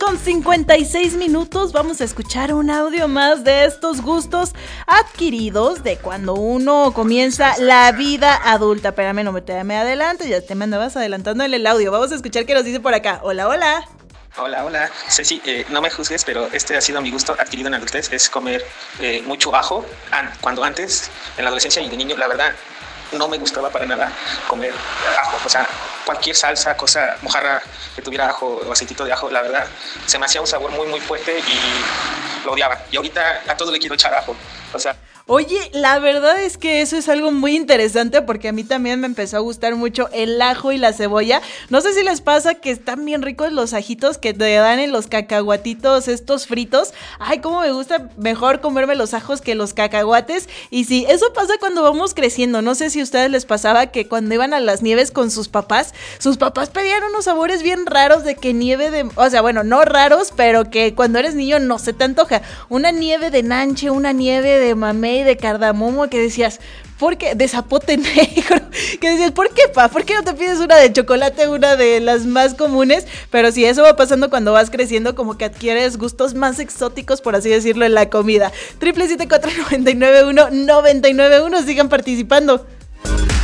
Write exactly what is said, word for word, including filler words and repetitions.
con cincuenta y seis minutos. Vamos a escuchar un audio más de estos gustos adquiridos de cuando uno comienza la vida adulta. Espérame, no me te me adelante, ya te me andabas adelantando en el audio. Vamos a escuchar qué nos dice por acá. Hola, hola. Hola, hola. Ceci, eh, no me juzgues, pero este ha sido mi gusto adquirido en la adultez, es comer eh, mucho ajo. Cuando antes, en la adolescencia y de niño, la verdad, no me gustaba para nada comer ajo. O sea, cualquier salsa, cosa mojarra que tuviera ajo o aceitito de ajo, la verdad, se me hacía un sabor muy, muy fuerte y lo odiaba. Y ahorita a todo le quiero echar ajo. O sea... Oye, la verdad es que eso es algo muy interesante porque a mí también me empezó a gustar mucho el ajo y la cebolla. No sé si les pasa que están bien ricos los ajitos que te dan en los cacahuatitos estos fritos. Ay, cómo me gusta mejor comerme los ajos que los cacahuates. Y sí, eso pasa cuando vamos creciendo. No sé si a ustedes les pasaba que cuando iban a las nieves con sus papás, sus papás pedían unos sabores bien raros de que nieve de... O sea, bueno, no raros, pero que cuando eres niño no se te antoja. Una nieve de nanche, una nieve de mamey, de cardamomo, que decías, ¿por qué? De zapote negro, que decías, ¿por qué, pa? ¿Por qué no te pides una de chocolate, una de las más comunes? Pero sí, eso va pasando cuando vas creciendo, como que adquieres gustos más exóticos, por así decirlo, en la comida. Triple siete cuatro nueve nueve uno nueve nueve uno, sigan participando.